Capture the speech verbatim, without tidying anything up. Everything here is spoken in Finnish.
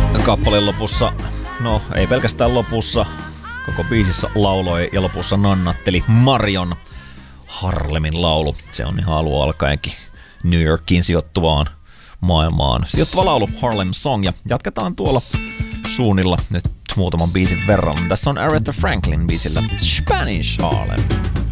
Kappaleen lopussa, no ei pelkästään lopussa, koko biisissä lauloi ja lopussa nannatteli Marion Harlemin laulu. Se on ihan alun alkaenkin New Yorkiin sijoittuvaan maailmaan sijoittuva laulu, Harlem Song, ja jatketaan tuolla suunnilla nyt muutaman biisin verran. Tässä on Aretha Franklin biisillä Spanish Harlem.